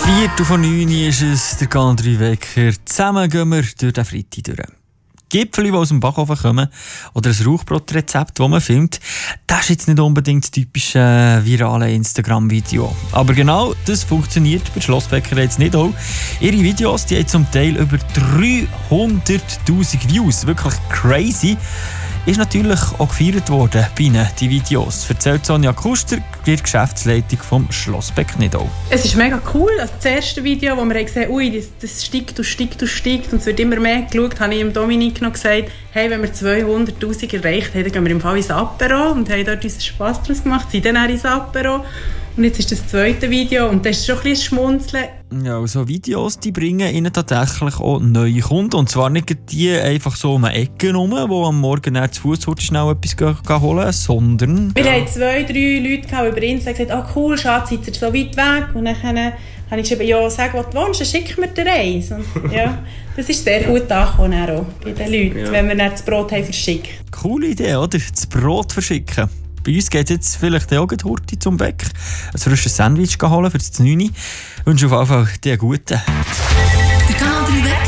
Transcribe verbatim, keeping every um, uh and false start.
Viertel von neun ist es, der Kanal drei Wecker. Zusammen gehen wir durch den Freitag durch. Gipfel, die aus dem Backofen kommen, oder ein Rauchbrotrezept, das man filmt, das ist jetzt nicht unbedingt das typische virale Instagram-Video. Aber genau das funktioniert bei Schlossbäcker jetzt nicht auch. Ihre Videos die haben zum Teil über dreihunderttausend Views. Wirklich crazy. Ist natürlich auch gefeiert worden bei ihnen, die Videos. Erzählt Sonja Kuster, die Geschäftsleitung vom Schlossbäck Nidau. Es ist mega cool. Also das erste Video, wo wir gesehen haben, ui, das, das steigt und steigt und steigt und es wird immer mehr geschaut, habe ich dem Dominik noch gesagt, hey, wenn wir zweihunderttausend erreicht haben, dann gehen wir im Fall ins Apero und haben dort unseren Spass daraus gemacht, sind dann auch ins Apero. Und jetzt ist das zweite Video und das ist schon ein bisschen Schmunzeln. Ja, so Videos die bringen ihnen tatsächlich auch neue Kunden. Und zwar nicht die einfach so um eine Ecke herum, die am Morgen zu Fuß schnell etwas gehen holen, sondern... Wir ja. hatten zwei, drei Leute über Insta gesagt, ah cool, Schatz, seid ihr so weit weg? Und dann habe ich geschrieben, ja, sag, wo du wohnst, dann schick mir dir eins. Und ja, das ist sehr gut angekommen auch bei den Leuten, ja. wenn wir dann das Brot haben verschickt. Coole Idee, oder? Das Brot verschicken. Bei uns geht es jetzt vielleicht auch Horti zum Bäck. Ein frisches Sandwich holen für das neun. Ich wünsche auf jeden Fall dir einen guten. Der Kanal drei Wecker.